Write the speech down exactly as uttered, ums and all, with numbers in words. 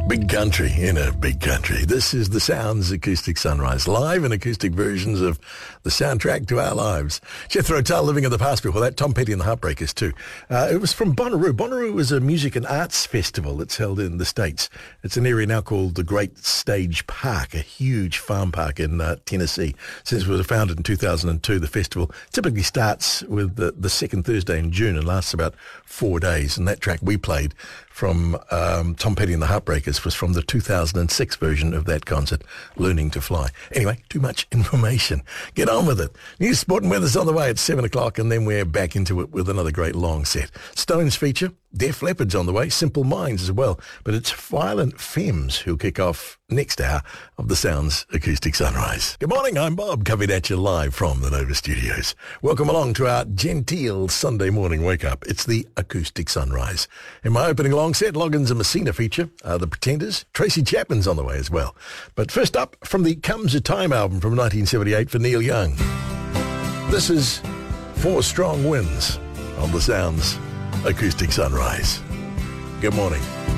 Big country in a big country. This is the Sounds Acoustic Sunrise, live and acoustic versions of the soundtrack to our lives. Jethro Tull, Living in the Past, before that, Tom Petty and the Heartbreakers too. Uh, it was from Bonnaroo. Bonnaroo is a music and arts festival that's held in the States. It's an area now called the Great Stage Park, a huge farm park in uh, Tennessee. Since it was founded in two thousand two, the festival typically starts with the, the second Thursday in June and lasts about four days. And that track we played from um, Tom Petty and the Heartbreakers was from the two thousand six version of that concert, Learning to Fly. Anyway, too much information. Get on with it. News, sport and weather's on the way at seven o'clock, and then we're back into it with another great long set. Stones feature, Def Leppard's on the way, Simple Minds as well. But it's Violent Femmes who'll kick off next hour of the Sounds Acoustic Sunrise. Good morning, I'm Bob, coming at you live from the Nova Studios. Welcome along to our genteel Sunday morning wake-up. It's the Acoustic Sunrise. In my opening long set, Loggins and Messina feature, uh, The Pretenders. Tracy Chapman's on the way as well. But first up, from the Comes a Time album from nineteen seventy-eight for Neil Young. This is Four Strong Winds on the Sounds Acoustic Sunrise. Good morning.